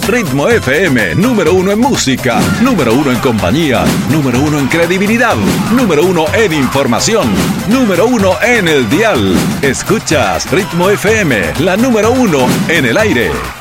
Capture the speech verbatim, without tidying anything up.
Ritmo F M, número uno en música, número uno en compañía, número uno en credibilidad, número uno en información, número uno en el dial. Escuchas Ritmo F M, la número uno en el aire.